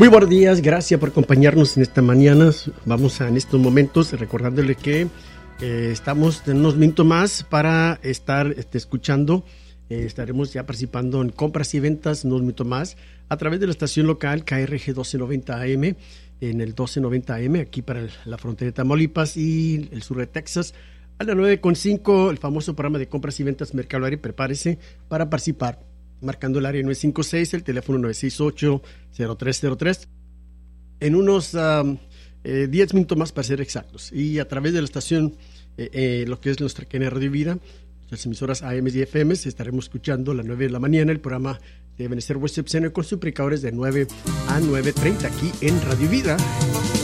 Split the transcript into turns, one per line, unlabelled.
Muy buenos días, gracias por acompañarnos en esta mañana. Vamos en estos momentos recordándole que estamos en unos minutos más para estar escuchando. Estaremos ya participando en compras y ventas unos minutos más a través de la estación local KRG 1290 AM, en el 1290 AM, aquí para la frontera de Tamaulipas y el sur de Texas. A las 9:05, el famoso programa de compras y ventas Mercado Libre. Prepárese para participar, marcando el área 956, el teléfono 968-0303. En unos 10 minutos más para ser exactos. Y a través de la estación, lo que es nuestra cadena Radio Vida, las emisoras AM y FM, estaremos escuchando a las 9 de la mañana el programa de Benecer West Epicenter con sus predicadores de 9 a 9:30 aquí en Radio Vida.